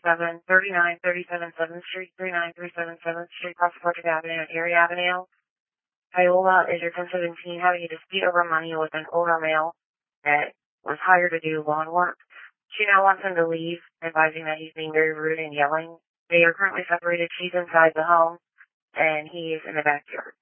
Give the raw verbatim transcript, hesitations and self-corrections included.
seven, thirty-nine thirty-seven seventh Street, three nine three seven seventh Street, across Portrait Avenue and Erie Avenue. Viola is your ten seventeen having a dispute over money with an older male that was hired to do lawn work. She now wants him to leave, advising that he's being very rude and yelling. They are currently separated. She's inside the home, and he is in the backyard.